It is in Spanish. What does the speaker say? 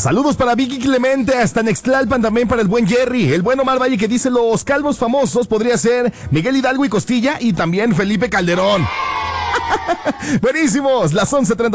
Saludos para Vicky Clemente, hasta Nextlalpan, también para el buen Jerry. El buen Omar Valle que dice los calvos famosos podría ser Miguel Hidalgo y Costilla y también Felipe Calderón. Buenísimos, las 11:30.